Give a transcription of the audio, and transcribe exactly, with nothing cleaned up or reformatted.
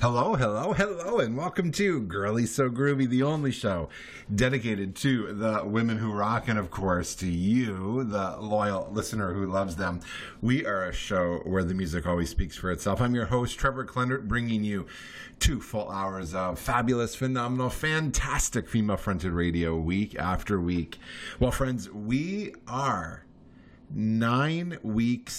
Hello, hello, hello, and welcome to Girly So Groovy, the only show dedicated to the women who rock, and of course to you, the loyal listener who loves them. We are a show where the music always speaks for itself. I'm your host, Trevor Clendert, bringing you two full hours of fabulous, phenomenal, fantastic female-fronted radio week after week. Well, friends, we are nine weeks